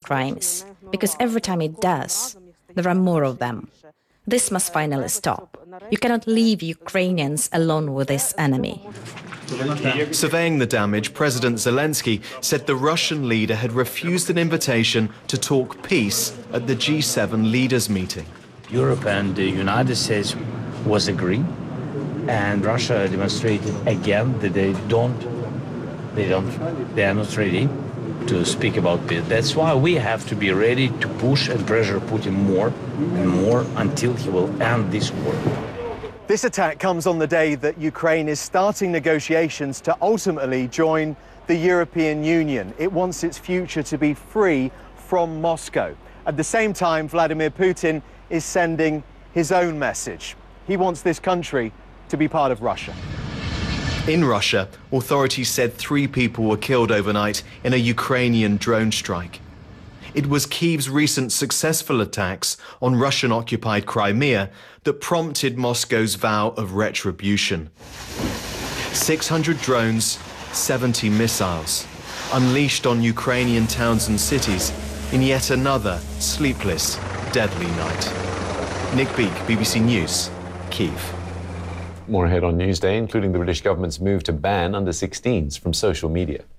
crimes, because every time it does, there are more of them. This must finally stop. You cannot leave Ukrainians alone with this enemy. Surveying the damage, President Zelensky said the Russian leader had refused an invitation to talk peace at the G7 leaders' meeting. Europe and the United States was agreeing, and Russia demonstrated again that they are not ready to speak about peace. That's why we have to be ready to push and pressure Putin more and more until he will end this war. This attack comes on the day that Ukraine is starting negotiations to ultimately join the European Union. It wants its future to be free from Moscow. At the same time, Vladimir Putin is sending his own message. He wants this country to be part of Russia. In Russia, authorities said 3 people were killed overnight in a Ukrainian drone strike. It was Kyiv's recent successful attacks on Russian-occupied Crimea that prompted Moscow's vow of retribution. 600 drones, 70 missiles, unleashed on Ukrainian towns and cities in yet another sleepless, deadly night. Nick Beak, BBC News, Kyiv. More ahead on Newsday, including the British government's move to ban under-16s from social media.